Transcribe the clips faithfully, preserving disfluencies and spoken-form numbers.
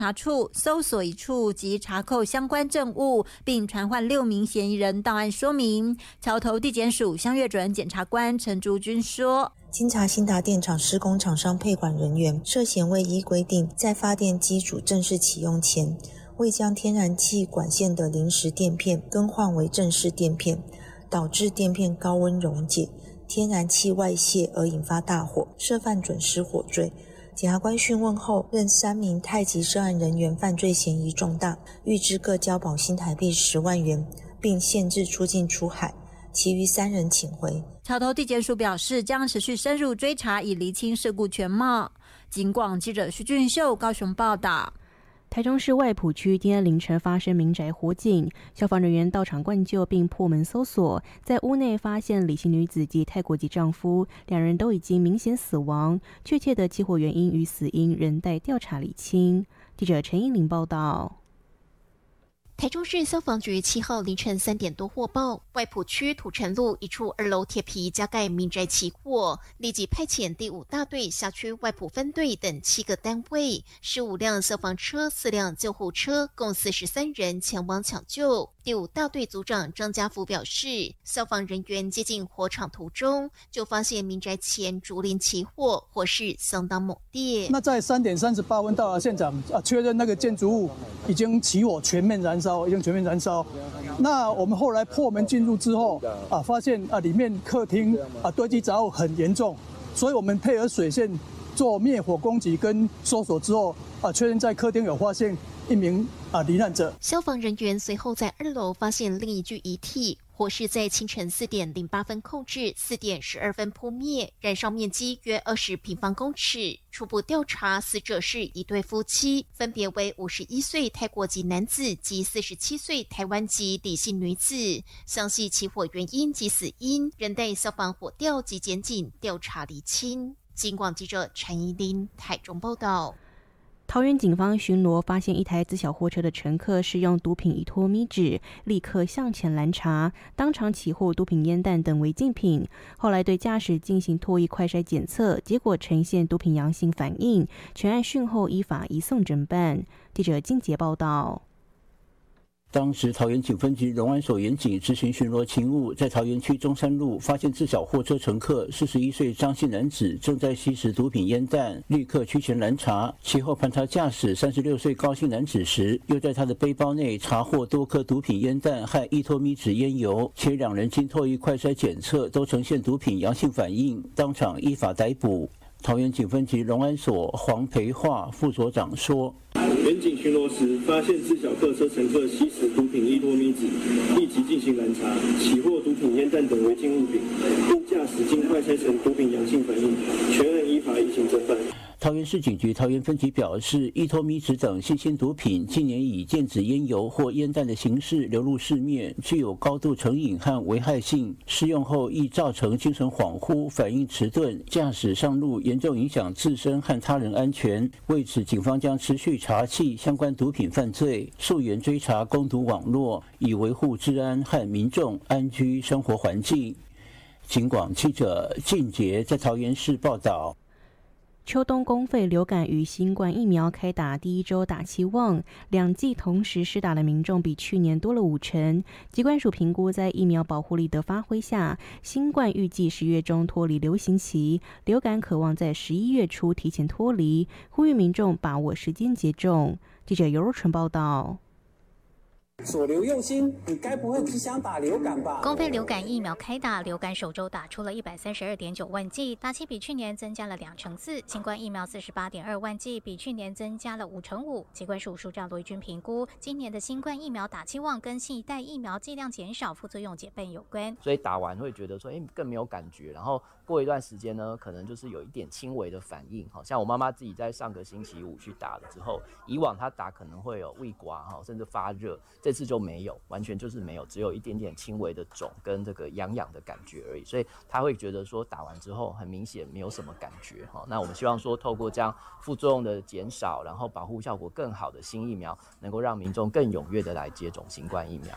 查处搜索一处及查扣相关证物，并传唤六名嫌疑人到案说明。桥头地检署香月主任检察官陈竹君说， 经查，新达电厂施工厂商配管人员涉嫌未依规定，在发电机组正式启用前，未将天然气管线的临时垫片更换为正式垫片，导致垫片高温溶解，天然气外泄而引发大火，涉犯准施火罪。检察官讯问后，认三名太极涉案人员犯罪嫌疑重大，预支各交保新台币十万元，并限制出境出海，其余三人请回。 桥头地检署表示，将持续深入追查，以厘清事故全貌。警广记者徐俊秀高雄报道。 台中市外埔区今天凌晨发生民宅火警，消防人员到场灌救并破门搜索，在屋内发现李姓女子及泰国籍丈夫，两人都已经明显死亡，确切的起火原因与死因仍待调查厘清。记者陈依玲报道。 台中市消防局七号凌晨三点多获报，外埔区土城路一处二楼铁皮加盖民宅起火，立即派遣第五大队辖区外埔分队等七个单位、十五辆消防车、四辆救护车，共四十三人前往抢救。第五大队组长张家福表示，消防人员接近火场途中，就发现民宅前竹林起火，火势相当猛烈。 那在三点三十八分到了现场，啊，确认那个建筑物已经起火，全面燃烧，已经全面燃烧。那我们后来破门进入之后，啊，发现啊里面客厅啊堆积杂物很严重，所以我们配合水线做灭火攻击跟搜索之后，啊，确认在客厅有发现一名啊罹难者。 消防人员随后在二楼发现另一具遗体，火势在清晨四点零八分控制，四点十二分扑灭，燃烧面积约二十平方公尺。初步调查，死者是一对夫妻，分别为五十一岁泰国籍男子及四十七岁台湾籍李姓女子。详细起火原因及死因，仍待消防火调及检警调查厘清。警广记者陈怡琳台中报道。 桃园警方巡逻发现一台自小货车的乘客使用毒品依托咪纸，立刻向前拦查，当场起获毒品烟弹等违禁品。后来对驾驶进行唾液快筛检测，结果呈现毒品阳性反应，全案讯后依法移送侦办。记者金杰报道。 当时桃园警分局荣安所员警执行巡逻勤务，在桃园区中山路发现自小货车乘客四十一岁张姓男子正在吸食毒品烟弹，立刻驱前拦查。其后盘查驾驶三十六岁高姓男子时，又在他的背包内查获多颗毒品烟弹和依托咪纸烟油，且两人经唾液快筛检测都呈现毒品阳性反应，当场依法逮捕。桃园警分局荣安所黄培化副所长说， 员警巡逻时发现自小客车乘客吸食毒品依托咪纸，立即进行拦查，起获毒品烟弹等违禁物品，并驾驶经快筛呈毒品阳性反应，全案依法移行侦办。 桃园市警局桃园分局表示，依托咪纸等新兴毒品近年以电子烟油或烟弹的形式流入市面，具有高度成瘾和危害性，施用后易造成精神恍惚、反应迟钝、驾驶上路严重影响自身和他人安全。为此，警方将持续查缉相关毒品犯罪，溯源追查供毒网络，以维护治安和民众安居生活环境。警广记者靳杰在桃园市报道。 秋冬公费流感与新冠疫苗开打第一周打期旺，两剂同时施打的民众比去年多了五成。疾管署评估，在疫苗保护力的发挥下，新冠预计十月中脱离流行期，流感可望在十一月初提前脱离，呼吁民众把握时间接种。记者尤若纯报道。 所留用心，你该不会只想打流感吧？ 公费流感疫苗开打，流感首周打出了一百三十二点九万剂，打期比去年增加了两成四；新冠疫苗四十八点二万剂，比去年增加了五成五。疾管署署长罗一军评估，今年的新冠疫苗打期旺跟新一代疫苗剂量减少、副作用减半有关。 所以打完会觉得说，哎，更没有感觉，然后过一段时间呢，可能就是有一点轻微的反应。好像我妈妈自己在上个星期五去打了之后，以往她打可能会有胃刮哈，甚至发热，这次就没有，完全就是没有，只有一点点轻微的肿跟这个痒痒的感觉而已，所以他会觉得说打完之后很明显没有什么感觉哈。那我们希望说透过这样副作用的减少，然后保护效果更好的新疫苗，能够让民众更踊跃的来接种新冠疫苗。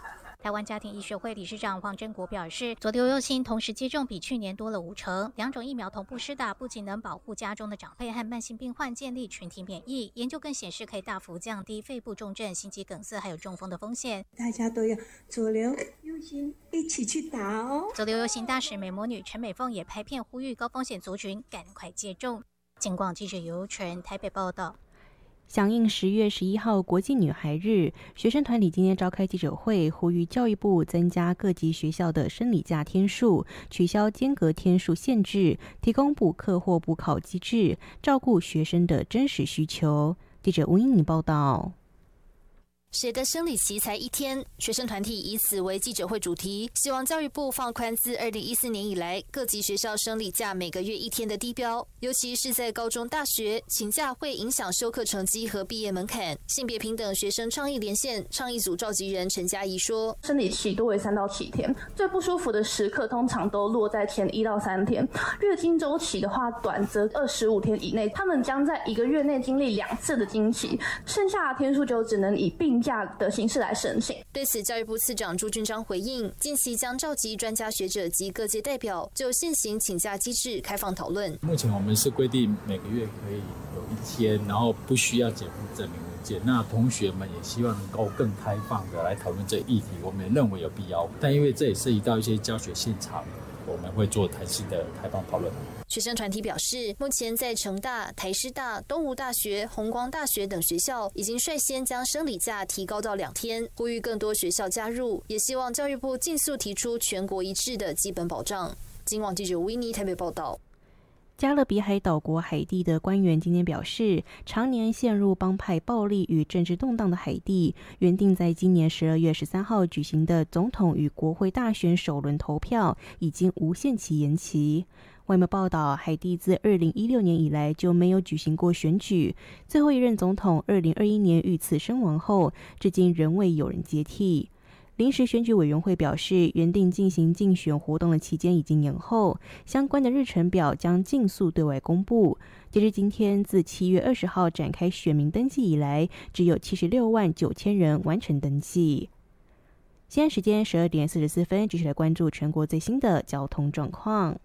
台湾家庭医学会理事长黄真国表示，左流右星同时接种比去年多了五成，两种疫苗同步施打，不仅能保护家中的长辈和慢性病患建立群体免疫，研究更显示可以大幅降低肺部重症、心肌梗塞还有中风的风险。 大家都要左流右星一起去打哦。 左流右星大使美魔女陈美凤也拍片呼吁高风险族群赶快接种。警广记者尤纯台北报道。 响应十月十一号国际女孩日，学生团体今天召开记者会，呼吁教育部增加各级学校的生理假天数，取消间隔天数限制，提供补课或补考机制，照顾学生的真实需求。记者吴英妮报道。 谁的生理期才一天？学生团体以此为记者会主题，希望教育部放宽自二零一四年以来各级学校生理假每个月一天的低标，尤其是在高中、大学，请假会影响修课成绩和毕业门槛。性别平等学生倡议连线倡议组召集人陈嘉怡说：“ 生理期多为三到七天，最不舒服的时刻通常都落在前一到三天。月经周期的话，短则二十五天以内，他们将在一个月内经历两次的经期，剩下的天数就只能以病假的形式来申请。” 对此，教育部次长朱俊章回应，近期将召集专家学者及各界代表，就现行请假机制开放讨论。 目前我们是规定每个月可以有一天，然后不需要减负证明文件。那同学们也希望能够更开放的来讨论这议题，我们也认为有必要。但因为这也涉及到一些教学现场，我们会做台式的开放讨论。 学生团体表示，目前在成大、台师大、东吴大学、弘光大学等学校已经率先将生理假提高到两天，呼吁更多学校加入，也希望教育部尽速提出全国一致的基本保障。今晚记者维尼台北报道。 加勒比海岛国海地的官员今天表示，常年陷入帮派暴力与政治动荡的海地，原定在今年十二月十三号举行的总统与国会大选首轮投票已经无限期延期。外媒报道，海地自二零一六年以来就没有举行过选举，最后一任总统二零二一年遇刺身亡后，至今仍未有人接替。临时选举委员会表示，原定进行竞选活动的期间已经延后，相关的日程表将尽速对外公布。截至今天，自七月二十号展开选民登记以来，只有七十六万九千人完成登记。现在时间十二点四十四分，继续来关注全国最新的交通状况。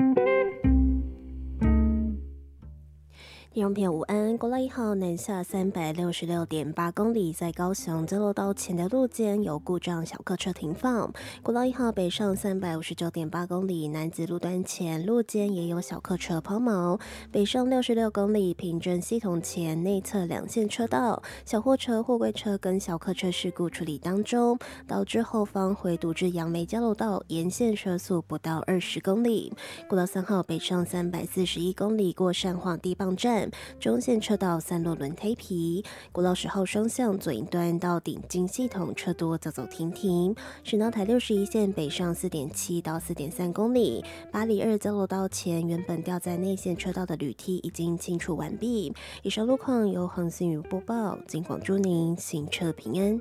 听众朋友午安，国道一号南下三百六十六点八公里，在高雄交流道前的路肩有故障小客车停放。国道一号北上三百五十九点八公里，南子路段前路肩也有小客车抛锚。北上六十六公里，平镇系统前内侧两线车道，小货车、货柜车跟小客车事故处理当中，导致后方回堵至杨梅交流道沿线车速不到二十公里。国道三号北上三百四十一公里，过善化地磅站。中线车道散落轮胎皮，国道十号双向左营端到顶金系统车多走走停停。省道台六十一线北上 四点七 到 四点三公里，八里二交流道前原本掉在内线车道的铝梯已经清除完毕。以上路况由恒星宇播报，尽广祝您行车平安。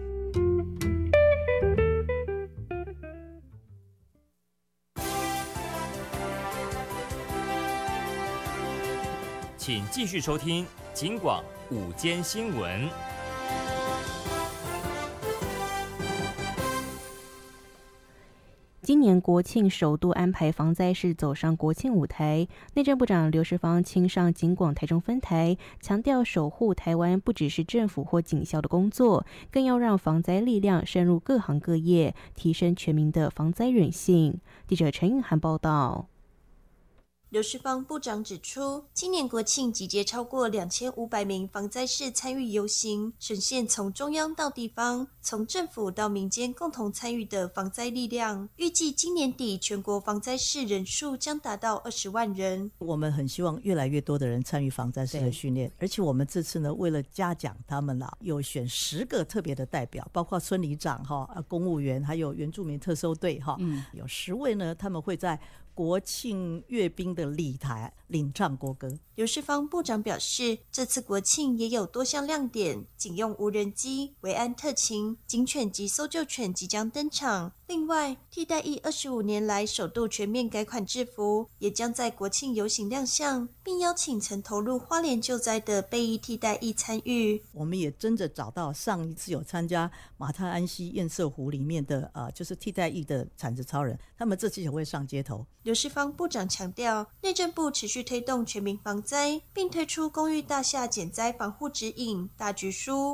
请继续收听警广午间新闻。 今年国庆首度安排防灾士走上国庆舞台，内政部长刘世芳亲上警广台中分台，强调守护台湾不只是政府或警校的工作，更要让防灾力量深入各行各业，提升全民的防灾韧性。记者陈韵涵报道。 刘世芳部长指出，今年国庆集结超过两千五百名防灾士参与游行，呈现从中央到地方，从政府到民间共同参与的防灾力量。预计今年底全国防灾士人数将达到二十万人。 我们很希望越来越多的人参与防灾士的训练，而且我们这次呢，为了嘉奖他们啦，有选十个特别的代表，包括村里长哈、公务员，还有原住民特搜队哈、嗯，有十位呢，他们会在国庆阅兵的礼台领唱国歌。 刘世芳部长表示，这次国庆也有多项亮点，警用无人机、维安特勤、警犬及搜救犬即将登场， 另外，替代役二十五年来首度全面改款制服，也将在国庆游行亮相，并邀请曾投入花莲救灾的备役替代役参与。 我们也真的找到上一次有参加马太安溪堰塞湖里面的呃，就是替代役的产子超人，他们这次也会上街头。 刘世芳部长强调，内政部持续推动全民防灾，并推出公寓大厦减灾防护指引、大局书，